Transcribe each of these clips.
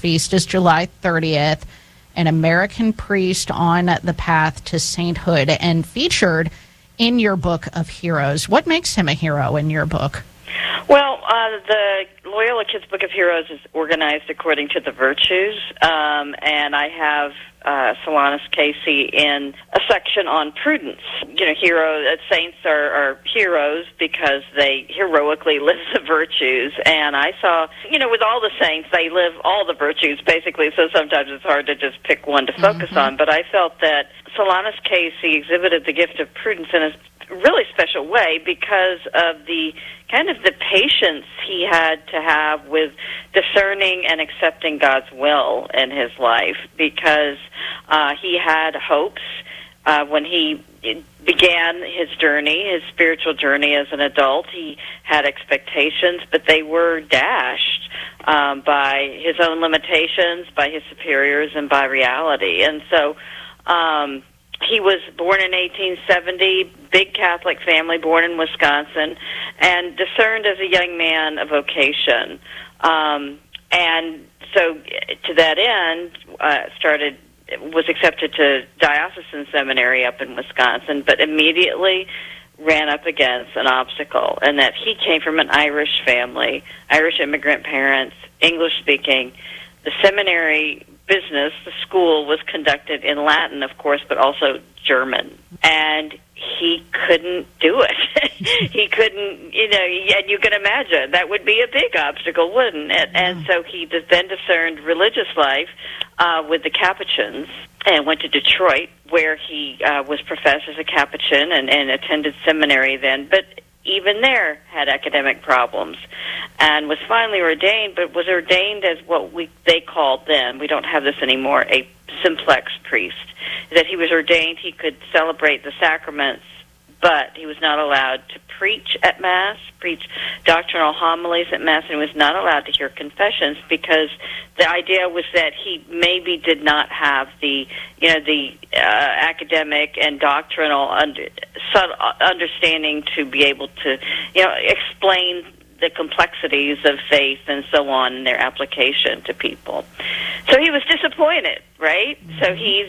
feast is July 30th, an American priest on the path to sainthood, and featured in your book of heroes. What makes him a hero in your book? Well, the Loyola Kids Book of Heroes is organized according to the virtues, and I have Solanus Casey in a section on prudence. Saints are heroes because they heroically live the virtues, and I saw, with all the saints, they live all the virtues, basically, so sometimes it's hard to just pick one to focus on, but I felt that Solanus Casey exhibited the gift of prudence in a really special way because of the kind of the patience he had to have with discerning and accepting God's will in his life, because he had hopes when he began his journey, his spiritual journey as an adult. He had expectations, but they were dashed by his own limitations, by his superiors, and by reality. And so he was born in 1870, big Catholic family, born in Wisconsin, and discerned as a young man a vocation. And so to that end, was accepted to diocesan seminary up in Wisconsin, but immediately ran up against an obstacle, and that he came from an Irish family, Irish immigrant parents, English-speaking. The seminary business, the school, was conducted in Latin, of course, but also German. And he couldn't do it. He couldn't, and you can imagine, that would be a big obstacle, wouldn't it? And so he then discerned religious life with the Capuchins and went to Detroit, where he was professed as a Capuchin and attended seminary then, but even there had academic problems, and was finally ordained, but was ordained as what they called then, we don't have this anymore, a simplex priest. That he was ordained, he could celebrate the sacraments, but he was not allowed to preach at Mass, preach doctrinal homilies at Mass, and he was not allowed to hear confessions, because the idea was that he maybe did not have the academic and doctrinal understanding to be able to explain the complexities of faith and so on in their application to people. So he was disappointed, right? So he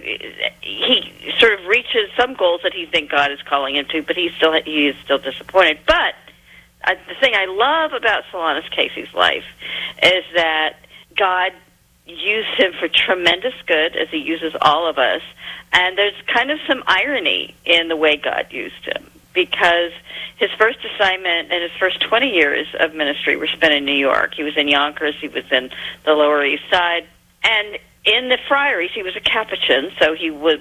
sort of reaches some goals that he thinks God is calling him to, but he is still disappointed. But the thing I love about Solanus Casey's life is that God used him for tremendous good, as he uses all of us, and there's kind of some irony in the way God used him, because his first assignment and his first 20 years of ministry were spent in New York. He was in Yonkers, he was in the Lower East Side, and in the friaries, he was a Capuchin, so he lived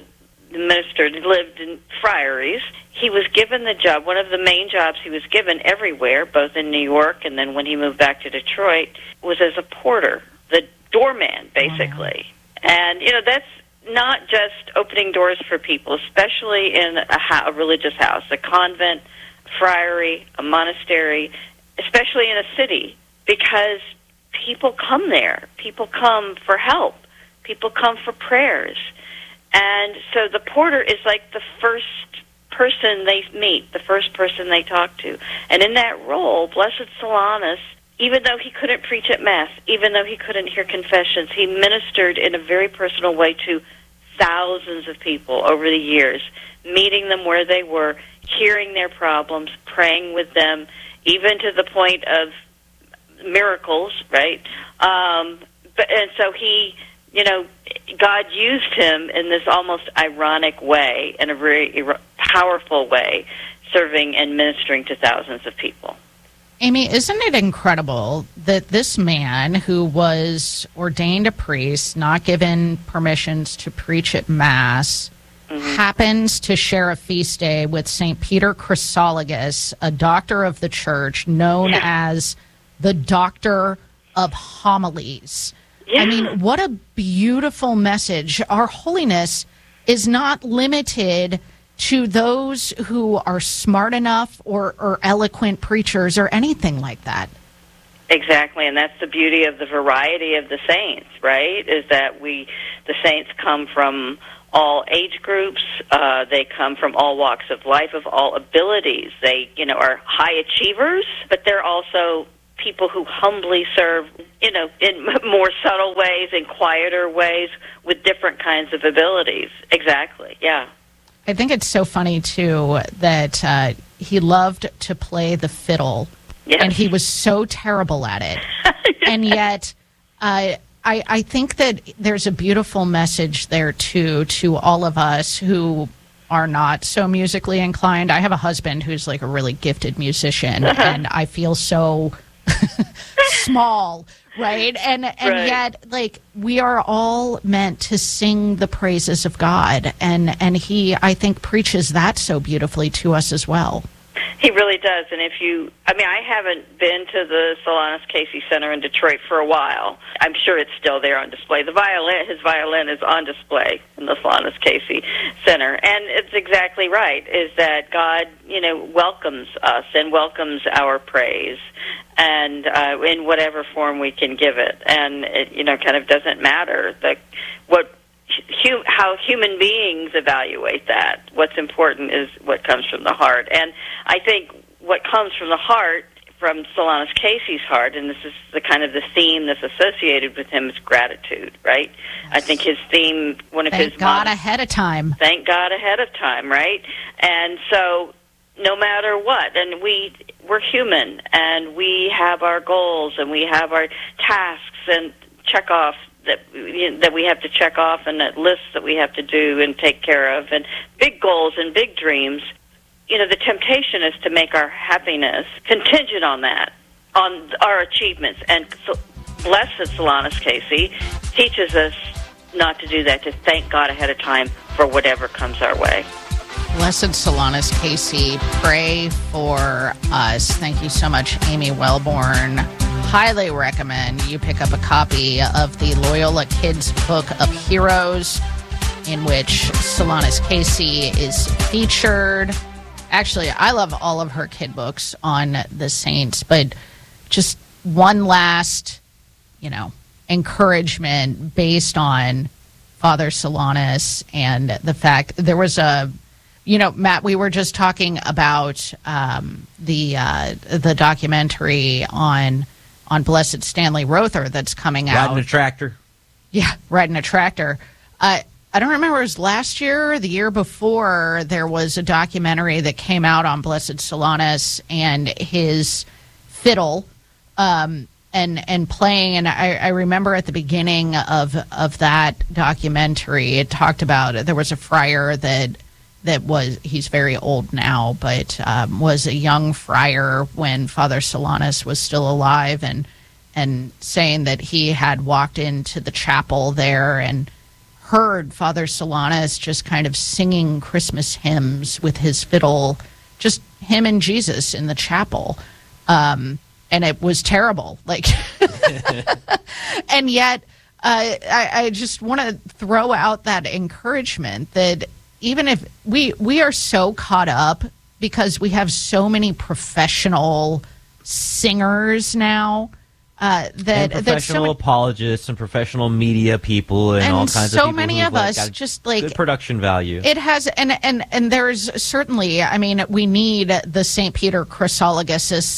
in friaries. He was given the job, one of the main jobs he was given everywhere, both in New York and then when he moved back to Detroit, was as a porter, the doorman, basically. Wow. And, that's not just opening doors for people, especially in a religious house, a convent, friary, a monastery, especially in a city, because people come there. People come for help. People come for prayers. And so the porter is like the first person they meet, the first person they talk to. And in that role, Blessed Solanus, even though he couldn't preach at Mass, even though he couldn't hear confessions, he ministered in a very personal way to thousands of people over the years, meeting them where they were, hearing their problems, praying with them, even to the point of miracles, right? And so God used him in this almost ironic way, in a very powerful way, serving and ministering to thousands of people. Amy, isn't it incredible that this man who was ordained a priest, not given permissions to preach at Mass, happens to share a feast day with St. Peter Chrysologus, a doctor of the Church, known as the Doctor of Homilies? Yeah. I mean, what a beautiful message. Our holiness is not limited to those who are smart enough or eloquent preachers or anything like that. Exactly, and that's the beauty of the variety of the saints, right? Is that the saints come from all age groups, they come from all walks of life, of all abilities. They, are high achievers, but they're also people who humbly serve, in more subtle ways, in quieter ways, with different kinds of abilities. Exactly, yeah. I think it's so funny, too, that he loved to play the fiddle, yes. and he was so terrible at it. And yet, I think that there's a beautiful message there, too, to all of us who are not so musically inclined. I have a husband who's like a really gifted musician, and I feel so small, right? And right. Yet, like, we are all meant to sing the praises of God, and he, I think, preaches that so beautifully to us as well. He really does. And I haven't been to the Solanus Casey Center in Detroit for a while. I'm sure it's still there on display. His violin is on display in the Solanus Casey Center. And it's exactly right, is that God, welcomes us and welcomes our praise, and in whatever form we can give it. And it, kind of doesn't matter how human beings evaluate that. What's important is what comes from the heart. And I think what comes from the heart, from Solanus Casey's heart, and this is the kind of the theme that's associated with him, is gratitude, right? Yes. I think his theme, Thank God ahead of time. Thank God ahead of time, right? And so no matter what, and we're human, and we have our goals, and we have our tasks and check off that we have to check off, and that lists that we have to do and take care of, and big goals and big dreams. The temptation is to make our happiness contingent on that, on our achievements. And so, blessed Solanus Casey teaches us not to do that, to thank God ahead of time for whatever comes our way. Blessed Solanus Casey, pray for us. Thank you so much, Amy Wellborn. Highly recommend you pick up a copy of the Loyola Kids Book of Heroes, in which Solanus Casey is featured. Actually, I love all of her kid books on the saints, but just one last, encouragement based on Father Solanus and the fact there was a, Matt, we were just talking about the documentary on Blessed Stanley Rother that's coming out. Riding a tractor. Yeah, riding a tractor. I don't remember, it was last year or the year before, there was a documentary that came out on Blessed Solanus and his fiddle and playing. And I remember at the beginning of that documentary, it talked about, there was a friar that was, he's very old now, but was a young friar when Father Solanus was still alive, and saying that he had walked into the chapel there and heard Father Solanus just kind of singing Christmas hymns with his fiddle, just him and Jesus in the chapel. And it was terrible. And yet I just want to throw out that encouragement that even if we are so caught up, because we have so many professional singers now, and professional apologists and professional media people and all kinds of people. So many of us just good production value. It has, and there's certainly, we need the St. Peter Chrysologuses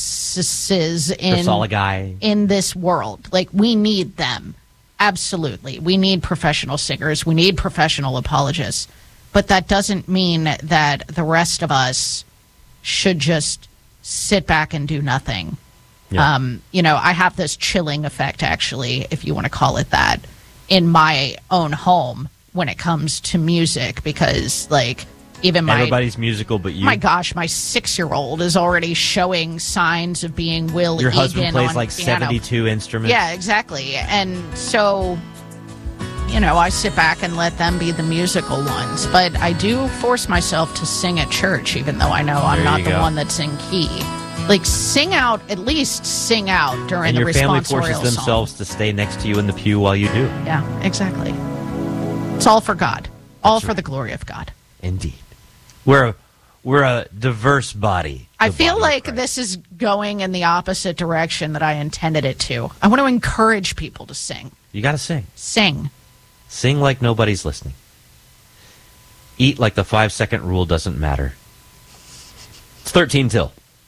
in this world. We need them. Absolutely. We need professional singers. We need professional apologists. But that doesn't mean that the rest of us should just sit back and do nothing. Yeah. I have this chilling effect, actually, if you want to call it that, in my own home when it comes to music, because even everybody's musical but you. My gosh, my 6-year-old is already showing signs of being Will Your Egan husband plays on piano. 72 instruments. Yeah, exactly. And so, I sit back and let them be the musical ones. But I do force myself to sing at church, even though I know I'm not the one that's in key. Sing out, at least sing out during the responsorial song. And your family forces themselves to stay next to you in the pew while you do. Yeah, exactly. It's all for God. All for the glory of God. Indeed. We're a diverse body. I feel like this is going in the opposite direction that I intended it to. I want to encourage people to sing. You got to sing. Sing. Sing like nobody's listening. Eat like the 5-second rule doesn't matter. It's 13 till.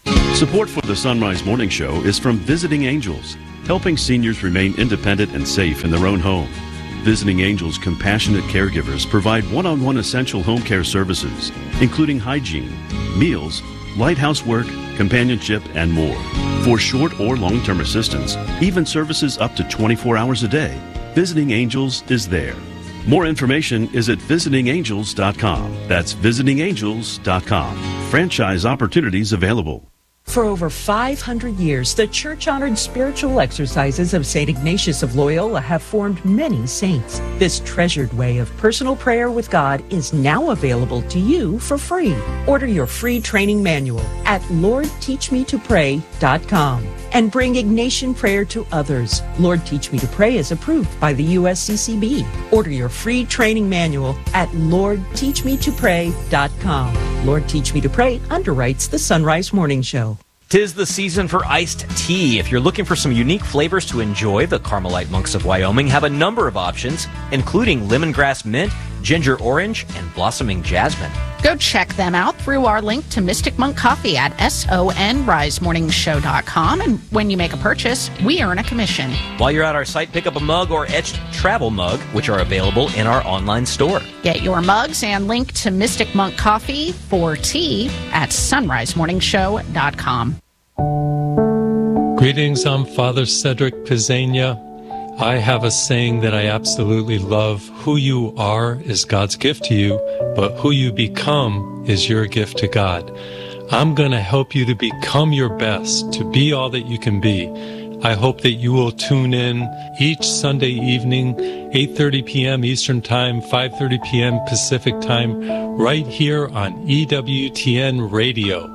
Support for the Sunrise Morning Show is from Visiting Angels, helping seniors remain independent and safe in their own home. Visiting Angels compassionate caregivers provide one-on-one essential home care services, including hygiene, meals, light housework, companionship, and more. For short or long-term assistance, even services up to 24 hours a day, Visiting Angels is there. More information is at visitingangels.com. That's visitingangels.com. Franchise opportunities available. For over 500 years, the church-honored spiritual exercises of St. Ignatius of Loyola have formed many saints. This treasured way of personal prayer with God is now available to you for free. Order your free training manual at LordTeachMeToPray.com and bring Ignatian prayer to others. Lord Teach Me to Pray is approved by the USCCB. Order your free training manual at LordTeachMeToPray.com. Lord Teach Me to Pray underwrites the Sunrise Morning Show. 'Tis the season for iced tea. If you're looking for some unique flavors to enjoy, the Carmelite Monks of Wyoming have a number of options, including lemongrass mint, ginger orange, and blossoming jasmine. Go check them out through our link to Mystic Monk Coffee at sonrisemorningshow.com. And when you make a purchase, we earn a commission. While you're at our site, pick up a mug or etched travel mug, which are available in our online store. Get your mugs and link to Mystic Monk Coffee for tea at sonrisemorningshow.com. Greetings, I'm Father Cedric Pizzania. I have a saying that I absolutely love. Who you are is God's gift to you, but who you become is your gift to God. I'm going to help you to become your best, to be all that you can be. I hope that you will tune in each Sunday evening, 8:30 p.m. Eastern Time, 5:30 p.m. Pacific Time, right here on EWTN Radio.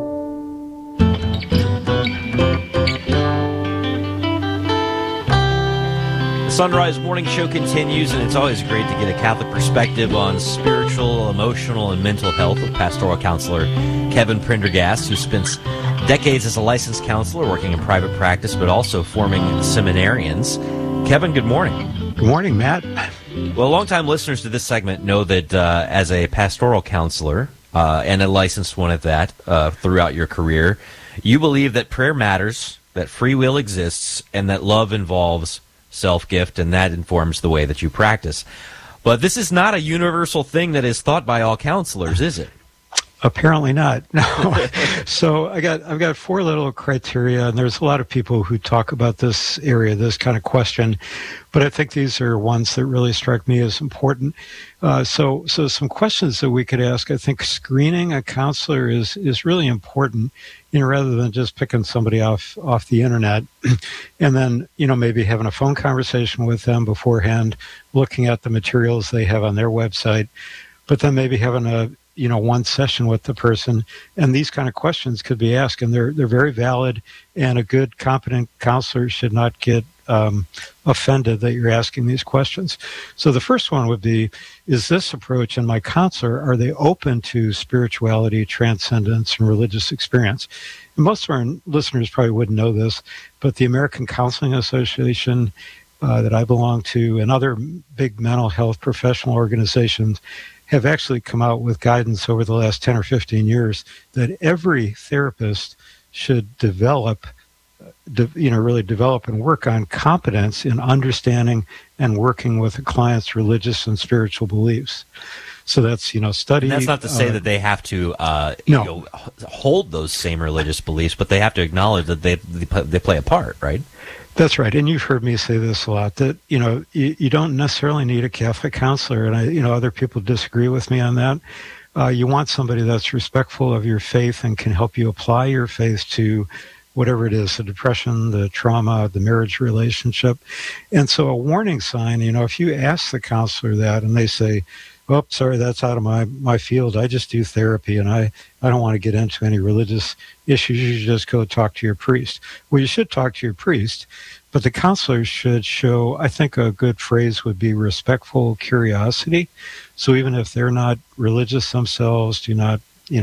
Sunrise Morning Show continues, and it's always great to get a Catholic perspective on spiritual, emotional, and mental health with pastoral counselor Kevin Prendergast, who spent decades as a licensed counselor working in private practice, but also forming seminarians. Kevin, good morning. Good morning, Matt. Well, longtime listeners to this segment know that as a pastoral counselor, and a licensed one at that, throughout your career, you believe that prayer matters, that free will exists, and that love involves self-gift, and that informs the way that you practice. But this is not a universal thing that is thought by all counselors, is it? Apparently not. No. So I've got four little criteria, and there's a lot of people who talk about this area, this kind of question, but I think these are ones that really strike me as important. So some questions that we could ask. I think screening a counselor is really important, rather than just picking somebody off the internet, and then maybe having a phone conversation with them beforehand, looking at the materials they have on their website, but then maybe having a one session with the person, and these kind of questions could be asked, and they're very valid, and a good, competent counselor should not get offended that you're asking these questions. So the first one would be, is this approach and my counselor, are they open to spirituality, transcendence, and religious experience? And most of our listeners probably wouldn't know this, but the American Counseling Association that I belong to, and other big mental health professional organizations, have actually come out with guidance over the last 10 or 15 years that every therapist should really develop and work on competence in understanding and working with a client's religious and spiritual beliefs. So that's, study. And that's not to say that they have to hold those same religious beliefs, but they have to acknowledge that they play a part, right? That's right. And you've heard me say this a lot, that, you don't necessarily need a Catholic counselor. And other people disagree with me on that. You want somebody that's respectful of your faith and can help you apply your faith to whatever it is, the depression, the trauma, the marriage relationship. And so a warning sign, if you ask the counselor that and they say, oh, sorry, that's out of my field. I just do therapy, and I don't want to get into any religious issues. You should just go talk to your priest. Well, you should talk to your priest, but the counselor should show, I think a good phrase would be respectful curiosity. So even if they're not religious themselves, do not,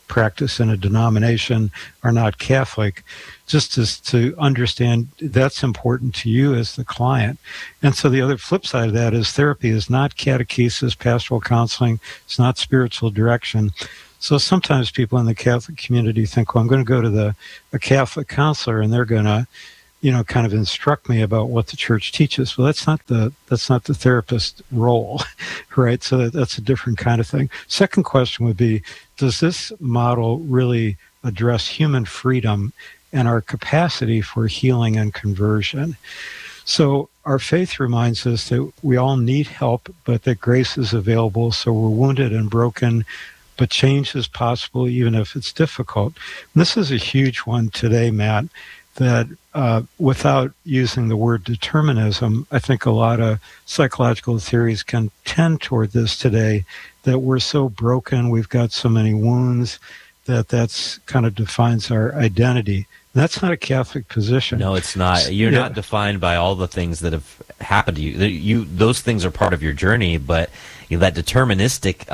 practice in a denomination are not Catholic, just to understand that's important to you as the client. And so the other flip side of that is therapy is not catechesis, pastoral counseling, it's not spiritual direction. So sometimes people in the Catholic community think, well, I'm going to go to a Catholic counselor and they're going to, kind of instruct me about what the church teaches. Well, that's not the therapist role, right? So that's a different kind of thing. Second question would be, does this model really address human freedom and our capacity for healing and conversion? So our faith reminds us that we all need help, but that grace is available. So we're wounded and broken, but change is possible even if it's difficult. And this is a huge one today, Matt, that without using the word determinism, I think a lot of psychological theories can tend toward this today, that we're so broken, we've got so many wounds, that's kind of defines our identity. And that's not a Catholic position. No, it's not. You're not defined by all the things that have happened to you. Those things are part of your journey, but that deterministic,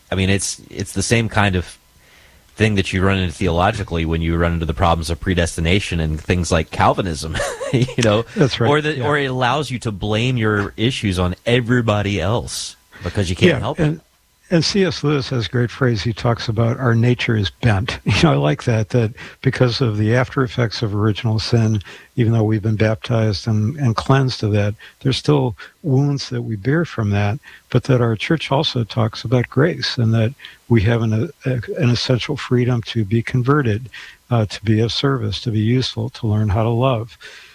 it's the same kind of thing that you run into theologically when you run into the problems of predestination and things like Calvinism, That's right. Or it allows you to blame your issues on everybody else because you can't help it. And C.S. Lewis has a great phrase. He talks about our nature is bent. I like that because of the after effects of original sin, even though we've been baptized and cleansed of that, there's still wounds that we bear from that, but that our church also talks about grace and that we have an essential freedom to be converted, to be of service, to be useful, to learn how to love.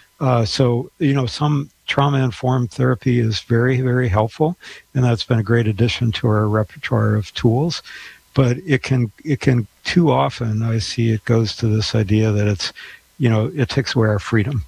So some trauma-informed therapy is very, very helpful, and that's been a great addition to our repertoire of tools. But it can too often, I see it goes to this idea that it's, it takes away our freedom.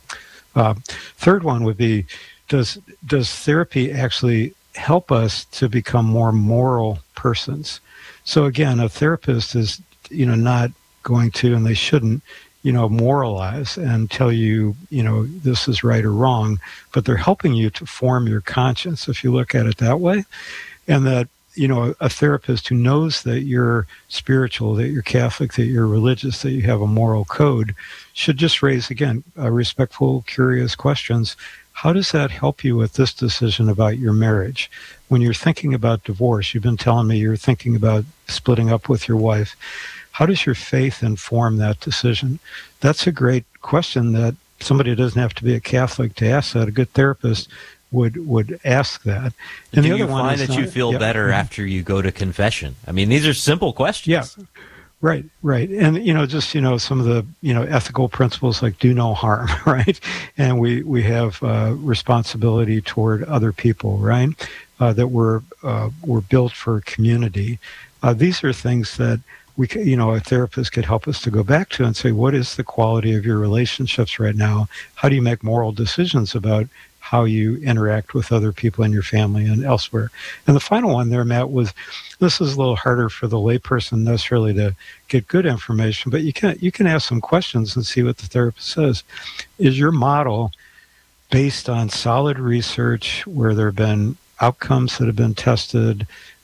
Third one would be, does therapy actually help us to become more moral persons? So again, a therapist is, not going to, and they shouldn't, moralize and tell you, this is right or wrong, but they're helping you to form your conscience, if you look at it that way. And that, a therapist who knows that you're spiritual, that you're Catholic, that you're religious, that you have a moral code, should just raise, again, respectful, curious questions. How does that help you with this decision about your marriage? When you're thinking about divorce, you've been telling me you're thinking about splitting up with your wife. How does your faith inform that decision? That's a great question that somebody doesn't have to be a Catholic to ask that. A good therapist would ask that. And do you find that you feel better after you go to confession? I mean, these are simple questions. Yeah, right. And, just, some of the, ethical principles like do no harm, right? And we have responsibility toward other people, right? That we're built for community. These are things that a therapist could help us to go back to and say, what is the quality of your relationships right now? How do you make moral decisions about how you interact with other people in your family and elsewhere? And the final one there, Matt, was, this is a little harder for the layperson necessarily to get good information, but you can ask some questions and see what the therapist says. Is your model based on solid research where there have been outcomes that have been tested,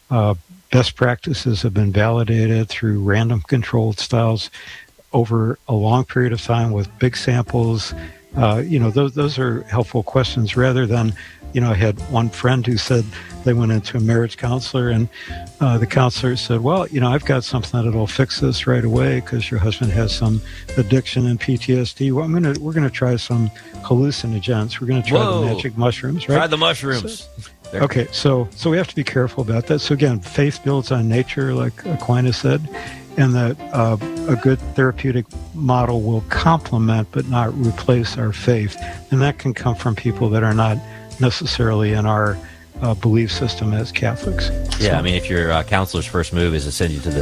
best practices have been validated through random controlled styles over a long period of time with big samples? Those are helpful questions rather than, I had one friend who said they went into a marriage counselor and the counselor said, well, I've got something that'll fix this right away because your husband has some addiction and PTSD. Well, we're going to try some hallucinogens. We're going to try the magic mushrooms, right? Try the mushrooms. Okay, so we have to be careful about that. So again, faith builds on nature, like Aquinas said, and that a good therapeutic model will complement but not replace our faith. And that can come from people that are not necessarily in our belief system as Catholics. Yeah, so, if your counselor's first move is to send you to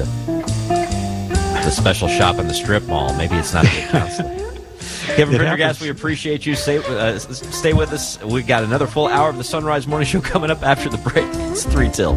the special shop in the strip mall, maybe it's not a good counselor. Kevin Prendergast, we appreciate you. Stay with us. We've got another full hour of the Sunrise Morning Show coming up after the break. It's 3 till.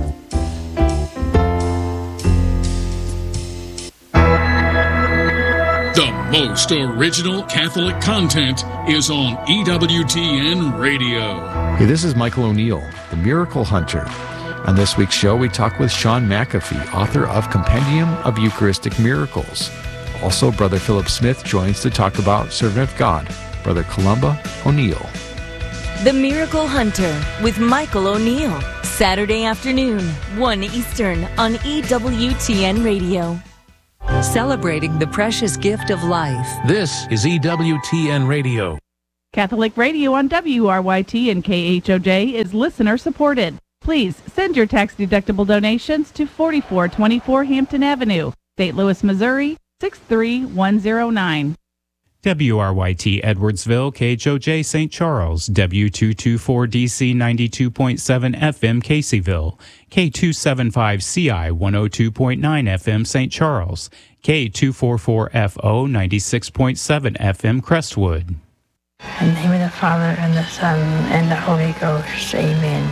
The most original Catholic content is on EWTN Radio. Hey, this is Michael O'Neill, the Miracle Hunter. On this week's show, we talk with Sean McAfee, author of Compendium of Eucharistic Miracles. Also, Brother Philip Smith joins to talk about Servant of God, Brother Columba O'Neill. The Miracle Hunter with Michael O'Neill. Saturday afternoon, 1 Eastern on EWTN Radio. Celebrating the precious gift of life. This is EWTN Radio. Catholic Radio on WRYT and KHOJ is listener supported. Please send your tax-deductible donations to 4424 Hampton Avenue, St. Louis, Missouri, 63109. WRYT Edwardsville, KHOJ St. Charles, W224DC 92.7 FM Caseyville, K275CI 102.9 FM St. Charles, K244FO 96.7 FM Crestwood. In the name of the Father, and the Son, and the Holy Ghost. Amen.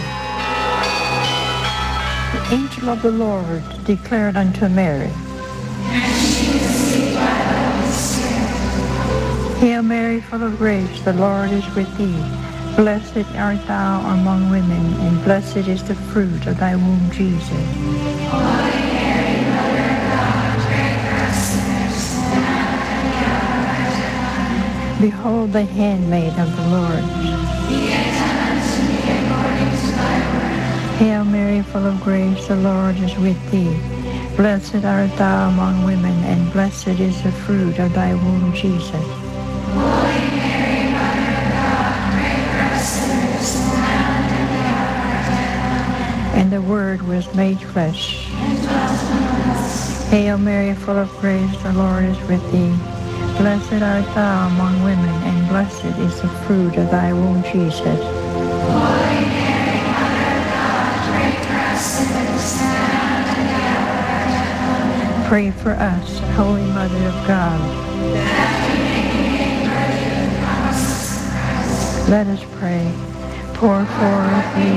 The angel of the Lord declared unto Mary, Hail Mary, full of grace, the Lord is with thee. Blessed art thou among women, and blessed is the fruit of thy womb, Jesus. Holy Mary, Mother of God, pray for us sinners, now and at the hour of our death. Behold the handmaid of the Lord. Be it done unto me according to thy word. Hail Mary, full of grace, the Lord is with thee. Blessed art thou among women, and blessed is the fruit of thy womb, Jesus. Holy Mary, Mother of God, pray for us sinners, now and at the hour of our death. And the Word was made flesh, and dwelt among us. Hail Mary, full of grace, the Lord is with thee. Blessed art thou among women, and blessed is the fruit of thy womb, Jesus. Holy Mary, Mother of God, pray for us sinners, now and at the hour of our death. Pray for us, Holy Mother of God. Let us pray. Pour forth